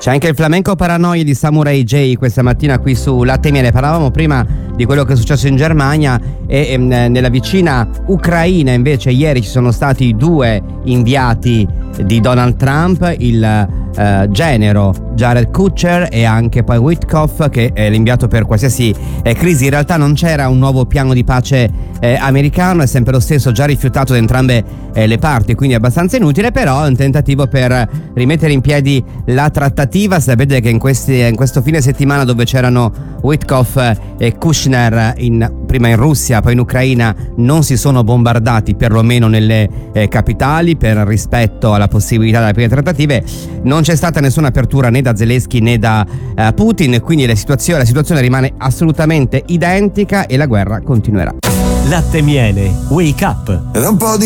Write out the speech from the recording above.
C'è anche il flamenco paranoia di Samurai J questa mattina qui su Latte e Miele. Parlavamo prima di quello che è successo in Germania e nella vicina Ucraina invece ieri ci sono stati 2 inviati di Donald Trump, il genero Jared Kushner e anche poi Witkoff, che è l'inviato per qualsiasi crisi. In realtà non c'era un nuovo piano di pace americano, è sempre lo stesso, già rifiutato da entrambe le parti, quindi è abbastanza inutile, però è un tentativo per rimettere in piedi la trattativa. Sapete che in questo fine settimana, dove c'erano Witkoff e Kushner prima in Russia poi in Ucraina, non si sono bombardati, perlomeno nelle capitali, per rispetto alla possibilità delle prime trattative. Non c'è stata nessuna apertura né da Zelensky né da Putin, quindi la situazione rimane assolutamente identica e la guerra continuerà. Latte e Miele, wake up. Ed un po' di